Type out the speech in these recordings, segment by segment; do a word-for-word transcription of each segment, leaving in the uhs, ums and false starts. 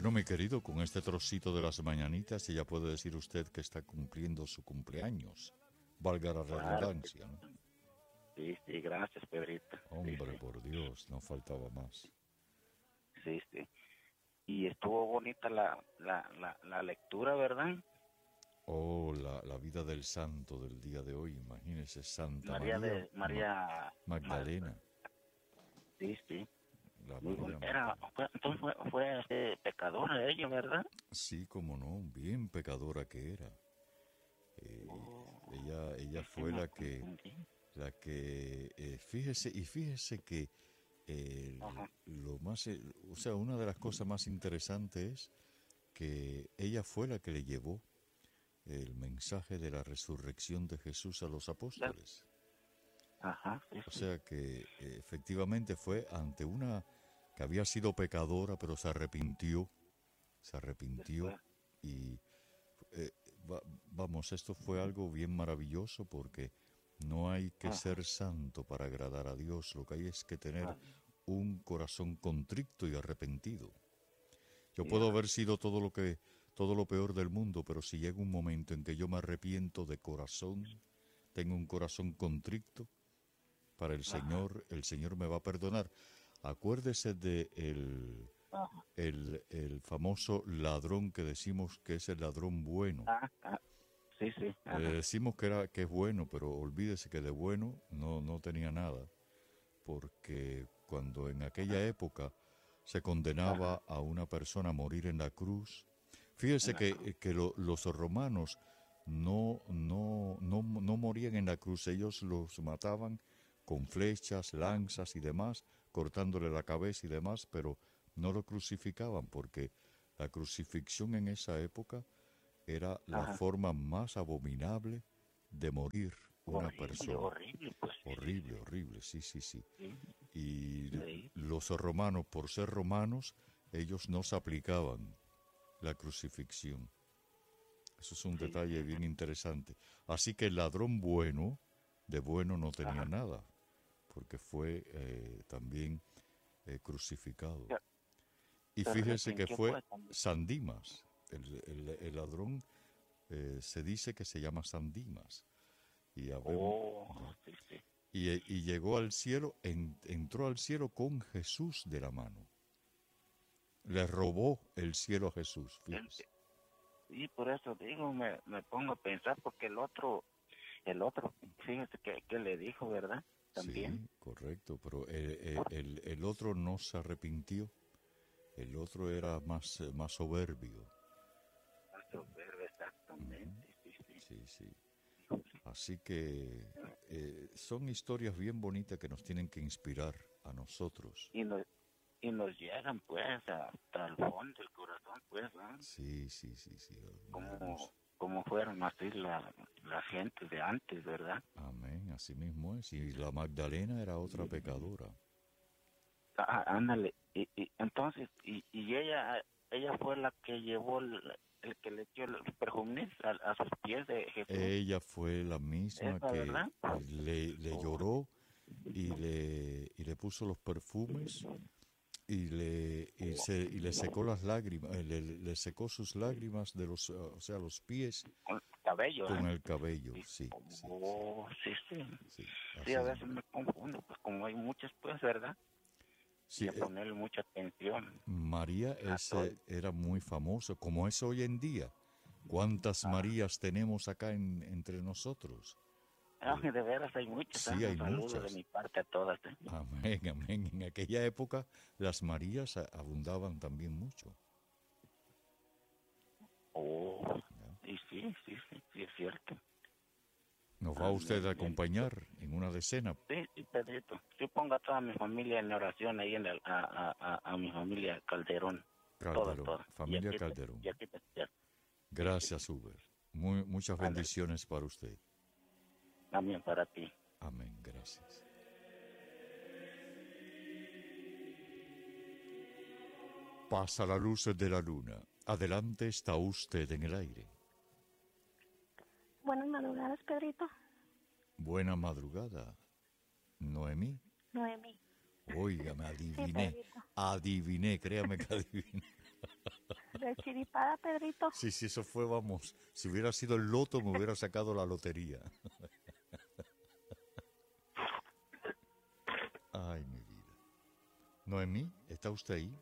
Bueno, mi querido, con este trocito de las mañanitas ya puede decir usted que está cumpliendo su cumpleaños. Valga la Claro, redundancia, ¿no? sí, sí, gracias, Pedrito. Sí, Hombre, sí, por Dios, no faltaba más. sí, sí. Y estuvo bonita la, la, la, la lectura, ¿verdad? Oh, la, la vida del santo del día de hoy, imagínese, Santa María María de, Ma- María, Ma- Magdalena, sí, sí, la muy María bonita. Era, Magdalena. fue, entonces fue, fue este, pecadora ella, ¿verdad? Sí, como no, bien pecadora que era. Eh, Oh, ella, ella es que fue me la que, confundí. la que, eh, fíjese, y fíjese que Ajá, el- lo más, eh, o sea, una de las cosas más interesantes es que ella fue la que le llevó el mensaje de la resurrección de Jesús a los ya, apóstoles. ajá, sí, O sí, sea que eh, efectivamente fue ante una que había sido pecadora, pero se arrepintió, se arrepintió después, y eh, va- vamos, esto fue algo bien maravilloso porque no hay que ajá, ser santo para agradar a Dios, lo que hay es que tener ah, un corazón contrito y arrepentido. Yo puedo ya, haber sido todo lo que todo lo peor del mundo, pero si llega un momento en que yo me arrepiento de corazón, tengo un corazón contrito para el ajá, Señor, el Señor me va a perdonar. Acuérdese de el, ajá, el, el famoso ladrón que decimos que es el ladrón bueno. ah, ah, sí, sí, Le ajá, decimos que era que es bueno, pero olvídese que de bueno no, no tenía nada, porque cuando en aquella época se ajá, condenaba a una persona a morir en la cruz, fíjese en la cruz, que, que lo- los romanos no, no, no, no morían en la cruz, ellos los mataban con flechas, ah, lanzas y demás, cortándole la cabeza y demás, pero no lo crucificaban porque la crucifixión en esa época era la ajá, forma más abominable de morir una horrible, persona. horrible, pues, sí, sí, Horrible, horrible, sí, sí, sí. sí, Y sí, los romanos, por ser romanos, ellos no se aplicaban la crucifixión. Eso es un sí, sí, detalle bien interesante. Así que el ladrón bueno, de bueno no tenía ajá. nada, porque fue eh, también eh, crucificado. Se, Y se fíjese que arrepintió, fue pues, también. San Dimas. El, el- el ladrón eh, se dice que se llama San Dimas. Y, habemos- Oh, sí, sí. y, y llegó al cielo, en- entró al cielo con Jesús de la mano. Le robó el cielo a Jesús, El- fíjese. y por eso digo, me, me pongo a pensar, porque el otro, el otro, fíjese que, que le dijo, ¿verdad? También. Sí, correcto, pero el, el- el- el otro no se arrepintió. El otro era más, eh, más soberbio. Nuestro verbo, exactamente, sí, sí. Sí, sí. Así que eh, son historias bien bonitas que nos tienen que inspirar a nosotros. Y nos, y nos llegan, pues, hasta el fondo del corazón, pues, ¿no? Sí, sí, sí, sí. Como, Hermoso. como fueron así la, la gente de antes, ¿verdad? Amén, así mismo es. Y la Magdalena era otra pecadora. Ah, ándale, y, y entonces, y, y ella, ella fue la que llevó el, el que le dio los perfumes a, a sus pies de Jesús, Ella fue la misma esa, que ¿verdad? le, le Oh, lloró y le, y le puso los perfumes y le, y se, y le secó las lágrimas, eh, le, le secó sus lágrimas de los, eh, o sea, los pies con cabello, con ¿eh? el cabello. Sí. Sí, sí, sí, Oh, sí, sí. sí, Sí, así a es. veces me confundo, pues como hay muchas, pues, ¿verdad? Sí, Y a eh, ponerle mucha atención María a todo. ese era muy famoso, como es hoy en día. ¿Cuántas Ah, Marías tenemos acá en, entre nosotros? ah, de veras hay muchas, ¿eh? Sí, hay Un saludo de muchas. mi parte a todas, ¿eh? Amén, amén. En aquella época las Marías a- abundaban también mucho. Oh, ¿Ya? y sí, sí, sí, sí, es cierto. ¿Nos va usted a Amén. Bendito. acompañar en una decena? Sí, sí, Pedrito. Yo pongo a toda mi familia en oración ahí en el, a, a, a, a mi familia Calderón. Toda, Calderón, toda. Y familia aquí te, Calderón. y aquí te, ya. Sí, sí, sí. Gracias, Uber. Muy, muchas Ándale. bendiciones para usted. También para ti. Amén, gracias. Pasa la luz de la luna. Adelante está usted en el aire. Buenas madrugadas, Pedrito. Buena madrugada, Noemí. Noemí. Oiga, me Sí, adiviné. Pedrito. Adiviné, créame que adiviné. chiripada, Pedrito. Sí, sí, eso fue, vamos, si hubiera sido el loto me hubiera sacado la lotería. Ay, mi vida. Noemí, ¿está usted ahí?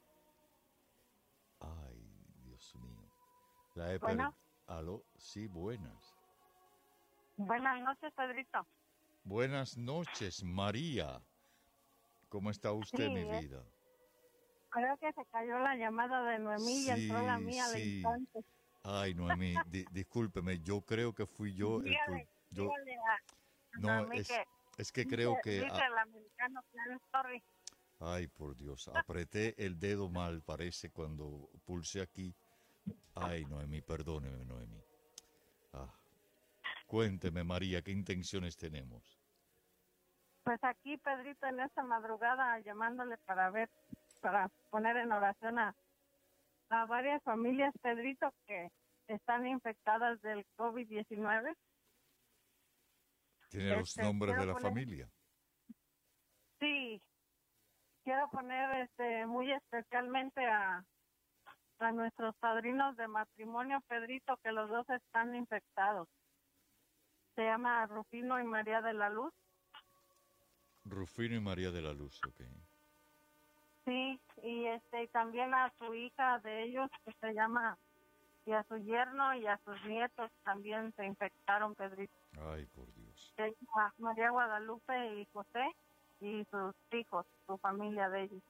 Ay, Dios mío. La he Bueno. per- Aló, sí, buenas. Buenas noches, Pedrito. Buenas noches, María. ¿Cómo está usted, Sí, mi eh. vida? Creo que se cayó la llamada de Noemí y entró la Sí, mía al sí. instante. Ay, Noemí, di- discúlpeme, yo creo que fui yo el cul- Dígale, yo dígale a no Noemí es que es que dice, creo que dice ah, el americano que I'm sorry. ay, por Dios, apreté el dedo mal, parece cuando pulsé aquí. Ay, Noemí, perdóneme, Noemí. Ah, cuénteme, María, ¿qué intenciones tenemos? Pues aquí, Pedrito, en esta madrugada llamándole para ver, para poner en oración a, a varias familias, Pedrito, que están infectadas del COVID diecinueve. ¿Tiene los Este, nombres de quiero la poner- familia? Sí, quiero poner este muy especialmente a, a nuestros padrinos de matrimonio, Pedrito, que los dos están infectados. Se llama Rufino y María de la Luz. Rufino y María de la Luz, ok. Sí, y este y también a su hija de ellos, que se llama, y a su yerno y a sus nietos también se infectaron, Pedrito. Ay, por Dios. Se llama María Guadalupe y José y sus hijos, su familia de ellos.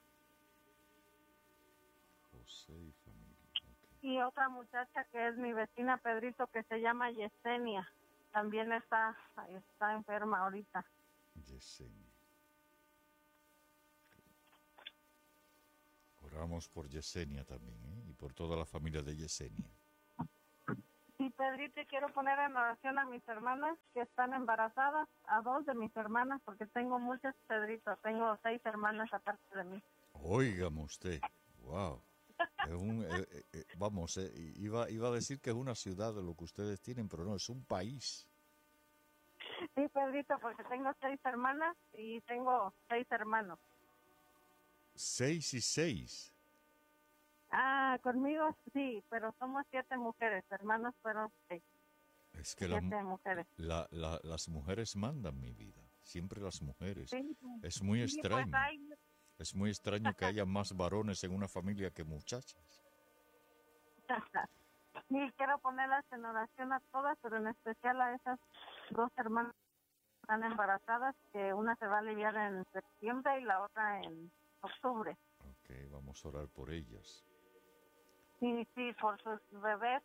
José y familia, ok. Y otra muchacha que es mi vecina, Pedrito, que se llama Yesenia. También está, está enferma ahorita. Yesenia. Oramos por Yesenia también, ¿eh? Y por toda la familia de Yesenia. Sí, Pedrito, y quiero poner en oración a mis hermanas que están embarazadas, a dos de mis hermanas, porque tengo muchas, Pedrito. Tengo seis hermanas aparte de mí. Óigame usted, wow. Es un, eh, eh, eh, vamos, eh, iba, iba a decir que es una ciudad de lo que ustedes tienen, pero no, es un país. Sí, Pedrito, porque tengo seis hermanas y tengo seis hermanos. Seis y seis. Ah, conmigo sí, pero somos siete mujeres, hermanos fueron seis, Es que la- siete mujeres. la- la- las mujeres mandan mi vida, siempre las mujeres. Sí, Es muy sí, pues extraño, hay, es muy extraño que haya más varones en una familia que muchachas. y quiero ponerlas en oración a todas, pero en especial a esas dos hermanas que están embarazadas, que una se va a aliviar en septiembre y la otra en octubre. Ok, vamos a orar por ellas. Sí, sí, por sus bebés.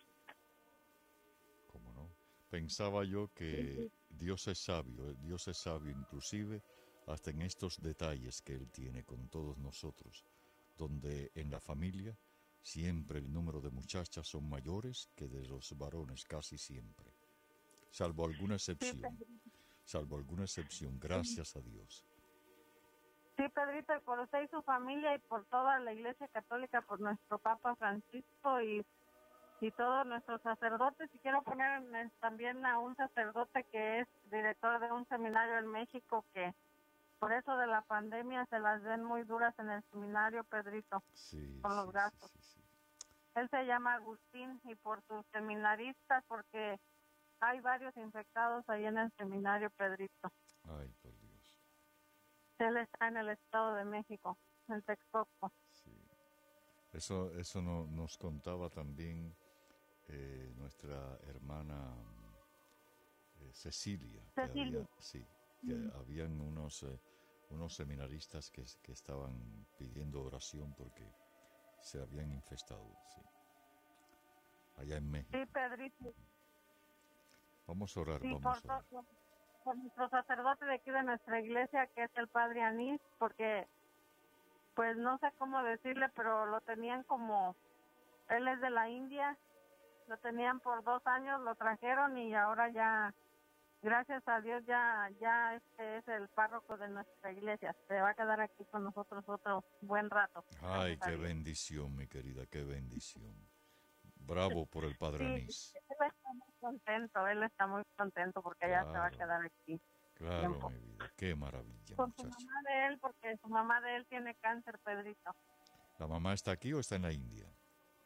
¿Cómo no? Pensaba yo que Dios es sabio, eh, Dios es sabio inclusive hasta en estos detalles que Él tiene con todos nosotros, donde en la familia siempre el número de muchachas son mayores que de los varones, casi siempre, salvo alguna excepción, salvo alguna excepción, gracias a Dios. Sí, Pedrito, y por usted y su familia y por toda la Iglesia Católica, por nuestro Papa Francisco y, y todos nuestros sacerdotes. Y quiero poner en- también a un sacerdote que es director de un seminario en México, que por eso de la pandemia se las ven muy duras en el seminario, Pedrito, Sí, con los sí, gastos. sí, sí, sí. Él se llama Agustín y por sus seminaristas, porque hay varios infectados ahí en el seminario, Pedrito. Ay, por Dios. Él está en el Estado de México, en Texcoco. Sí. Eso, eso no- nos contaba también eh, nuestra hermana eh, Cecilia, que Cecilia. había, sí, que habían unos, eh, unos seminaristas que, que estaban pidiendo oración porque se habían infestado, sí, allá en México. Sí, Pedrito. Vamos a orar, Sí, vamos por, a orar. por, por nuestro sacerdote de aquí de nuestra iglesia, que es el padre Anís, porque, pues no sé cómo decirle, pero lo tenían como, él es de la India, lo tenían por dos años, lo trajeron y ahora ya, gracias a Dios, ya ya este es el párroco de nuestra iglesia. Se va a quedar aquí con nosotros otro buen rato. Ay, Gracias a qué Dios. bendición, mi querida, qué bendición. Bravo por el Padre Sí, Anís. él está muy contento, él está muy contento porque ya se va a Claro. quedar aquí. Claro, tiempo. mi vida, qué maravilla, Con su muchacha. mamá de él, porque su mamá de él tiene cáncer, Pedrito. ¿La mamá está aquí o está en la India?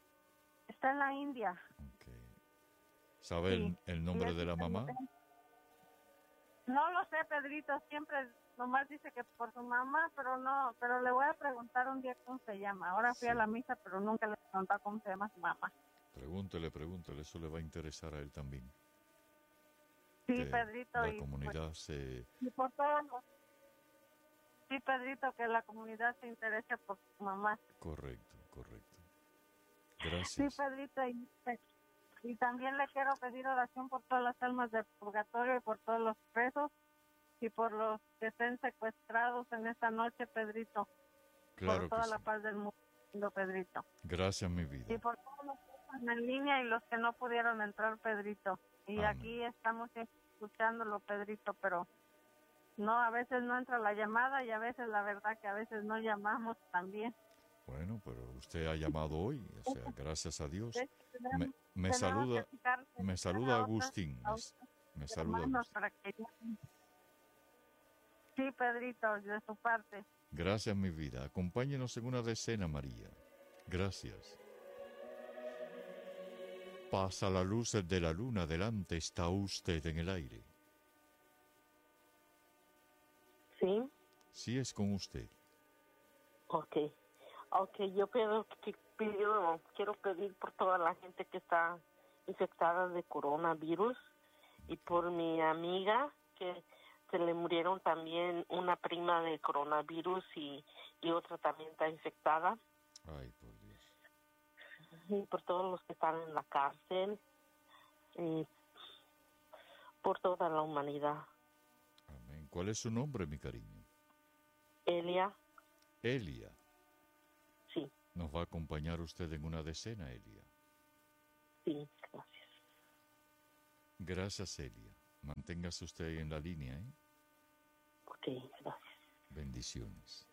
Está en la India. Okay. ¿Sabe Sí. el, el nombre Y de la está- mamá? No lo sé, Pedrito, siempre nomás dice que por su mamá, pero no, pero le voy a preguntar un día cómo se llama. Ahora fui Sí. a la misa, pero nunca le pregunté cómo se llama su mamá. Pregúntele, pregúntele, eso le va a interesar a él también. Sí, Que Pedrito, la y, pues, comunidad se... y por todos los... Sí, Pedrito, que la comunidad se interese por su mamá. Correcto, correcto. Sí, Gracias. Pedrito, y, y también le quiero pedir oración por todas las almas del purgatorio y por todos los presos y por los que estén secuestrados en esta noche, Pedrito. Claro Por toda que la sí. paz del mundo, Pedrito. Gracias, mi Y vida. por todos los que están en línea y los que no pudieron entrar, Pedrito. Y Amén. aquí estamos escuchándolo, Pedrito, pero no, a veces no entra la llamada y a veces la verdad que a veces no llamamos también. Bueno, pero usted ha llamado hoy, o sea, gracias a Dios. Sí, Me, tenemos- me tenemos saluda, que fijar me a saluda otras- Agustín. a Me, me saluda hermanos Agustín. para que llamen. Sí, Pedrito, de su parte. Gracias, mi vida. Acompáñenos en una decena, María. Gracias. Pasa la luz de la luna, delante está usted en el aire. Sí, Sí es con usted. ok. Ok, yo pido, que pido, quiero pedir por toda la gente que está infectada de coronavirus y por mi amiga que se le murieron también una prima de coronavirus y, y otra también está infectada. Ay, por Dios. Y por todos los que están en la cárcel y por toda la humanidad. Amén. ¿Cuál es su nombre, mi cariño? Elia, Elia. sí, Nos va a acompañar usted en una decena, Elia. sí, gracias. Gracias, Elia. Manténgase usted ahí en la línea, ¿eh? Ok, gracias. Bendiciones.